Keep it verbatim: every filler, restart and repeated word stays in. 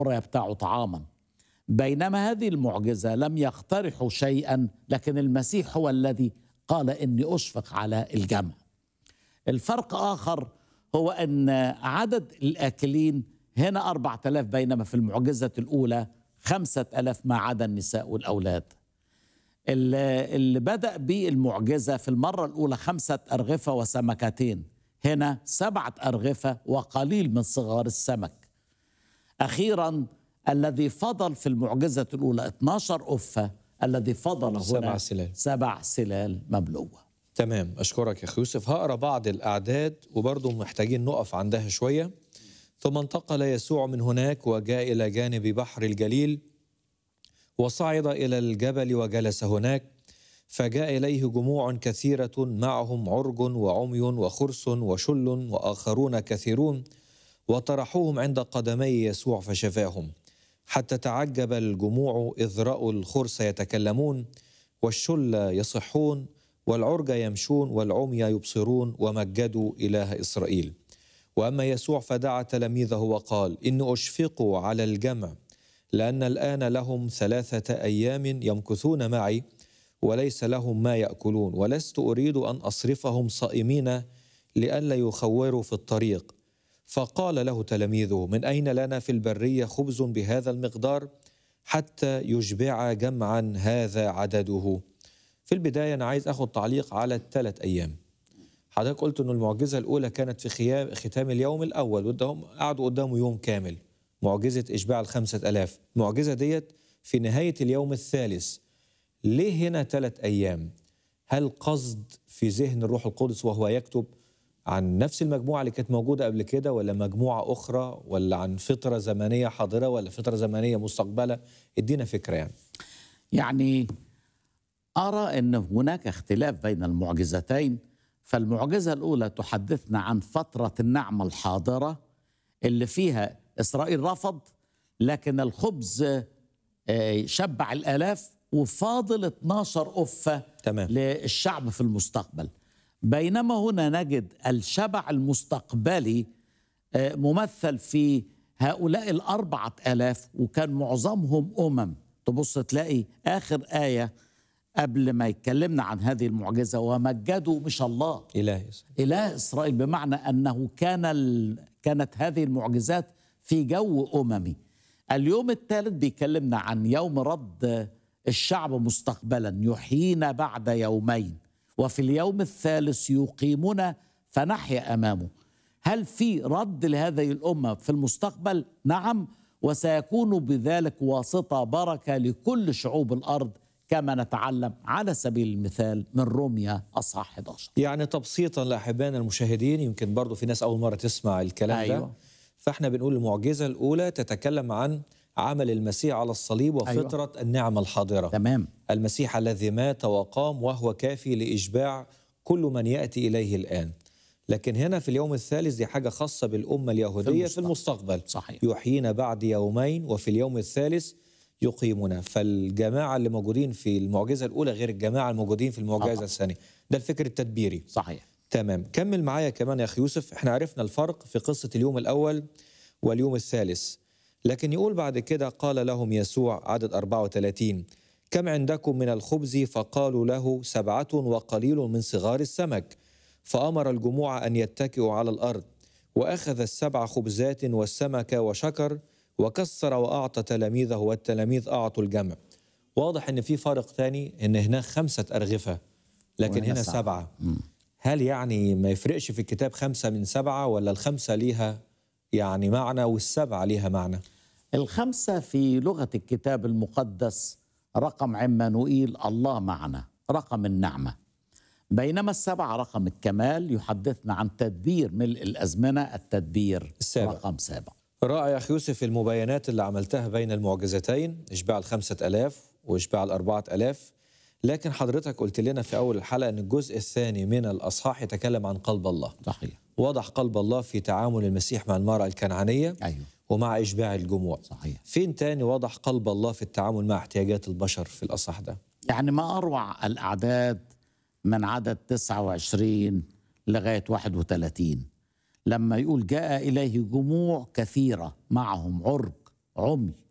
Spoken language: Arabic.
يبتاع طعاما. بينما هذه المعجزة لم يقترحوا شيئا، لكن المسيح هو الذي قال إني أشفق على الجمع. الفرق آخر هو أن عدد الآكلين هنا أربعة آلاف، بينما في المعجزة الأولى خمسة آلاف ما عدا النساء والأولاد. اللي بدأ بالمعجزة في المرة الأولى خمسة أرغفة وسمكتين، هنا سبعة أرغفة وقليل من صغار السمك. أخيرا الذي فضل في المعجزة الأولى اثناشر أفة، الذي فضل هنا سبع سلال سبع سلال مملوءة. تمام، أشكرك يا أخي يوسف. هقرأ بعض الأعداد وبرضه محتاجين نقف عندها شوية. ثم انتقل يسوع من هناك وجاء إلى جانب بحر الجليل، وصعد إلى الجبل وجلس هناك، فجاء إليه جموع كثيرة معهم عرج وعمي وخرس وشل وآخرون كثيرون، وطرحوهم عند قدمي يسوع فشفاهم، حتى تعجب الجموع إذ رأوا الخرس يتكلمون والشل يصحون والعرج يمشون والعمي يبصرون، ومجدوا إله إسرائيل. وأما يسوع فدعا تلاميذه وقال: إن أشفقوا على الجمع، لأن الآن لهم ثلاثة أيام يمكثون معي وليس لهم ما يأكلون، ولست أريد أن أصرفهم صائمين لئلا يخوروا في الطريق. فقال له تلاميذه: من أين لنا في البرية خبز بهذا المقدار حتى يشبع جمعا هذا عدده؟ في البداية أنا عايز أخذ تعليق على الثلاث أيام. حضرتك قلت أن المعجزة الأولى كانت في ختام اليوم الأول، وهم قعدوا قدامه يوم كامل، معجزة إشباع الخمسة ألاف. المعجزة ديت في نهاية اليوم الثالث. ليه هنا ثلاث أيام؟ هل قصد في ذهن الروح القدس وهو يكتب عن نفس المجموعة اللي كانت موجودة قبل كده، ولا مجموعة أخرى، ولا عن فترة زمنية حاضرة، ولا فترة زمنية مستقبلة؟ ادينا فكرة يعني. يعني أرى أن هناك اختلاف بين المعجزتين. فالمعجزة الأولى تحدثنا عن فترة النعمة الحاضرة اللي فيها إسرائيل رفض، لكن الخبز شبع الآلاف وفاضل اثناشر أفة تمام. للشعب في المستقبل. بينما هنا نجد الشبع المستقبلي ممثل في هؤلاء الأربعة آلاف، وكان معظمهم أمم. تبص تلاقي آخر آية قبل ما يتكلمنا عن هذه المعجزة: ومجدوا مش الله إله إله إسرائيل، بمعنى أنه كان ال... كانت هذه المعجزات في جو أممي. اليوم الثالث بيكلمنا عن يوم رد الشعب مستقبلا، يحيينا بعد يومين، وفي اليوم الثالث يقيمنا فنحيا أمامه. هل في رد لهذه الأمة في المستقبل؟ نعم، وسيكون بذلك واسطة بركة لكل شعوب الأرض، كما نتعلم على سبيل المثال من روميا أصحاح إحدى عشر. يعني تبسيطا لأحبائنا المشاهدين، يمكن برضو في ناس أول مرة تسمع الكلام أيوة. ده، فإحنا بنقول المعجزة الأولى تتكلم عن عمل المسيح على الصليب وفترة أيوة. النعمة الحاضرة. تمام. المسيح الذي مات وقام وهو كافي لإشباع كل من يأتي إليه الآن. لكن هنا في اليوم الثالث دي حاجة خاصة بالأمة اليهودية في المستقبل, في المستقبل. صحيح. يحيينا بعد يومين وفي اليوم الثالث يقيمنا. فالجماعة اللي موجودين في المعجزة الأولى غير الجماعة الموجودين في المعجزة الثانية. ده الفكر التدبيري. صحيح. تمام. كمل معايا كمان يا أخي يوسف. احنا عرفنا الفرق في قصة اليوم الأول واليوم الثالث، لكن يقول بعد كده: قال لهم يسوع، عدد أربعة وثلاثين: كم عندكم من الخبز؟ فقالوا له: سبعة وقليل من صغار السمك. فأمر الجموع أن يتكئوا على الأرض، وأخذ السبع خبزات والسمك وشكر وكسر وأعطى تلاميذه، والتلاميذ أعطوا الجمع. واضح أن في فرق ثاني، أن هناك خمسة أرغفة لكن هنا سبعة, سبعة. هل يعني ما يفرقش في الكتاب خمسة من سبعة، ولا الخمسة ليها يعني معنى والسبعة ليها معنى؟ الخمسة في لغة الكتاب المقدس رقم عمانوئيل، الله معنا، رقم النعمة. بينما السبعة رقم الكمال، يحدثنا عن تدبير ملء الأزمنة، التدبير السابع. رقم سابع. رائع يا أخي يوسف المباينات اللي عملتها بين المعجزتين، إشباع الخمسة ألاف وإشباع الأربعة ألاف. لكن حضرتك قلت لنا في أول الحلقة أن الجزء الثاني من الأصحاح يتكلم عن قلب الله. صحيح. وضح قلب الله في تعامل المسيح مع المرأة الكنعانية. أيوه. ومع إشباع الجموع. صحيح. فين تاني وضح قلب الله في التعامل مع احتياجات البشر في الأصحاح ده؟ يعني ما أروع الأعداد من عدد تسعة وعشرين لغاية واحد وثلاثين، لما يقول: جاء إليه جموع كثيرة معهم عرج عمي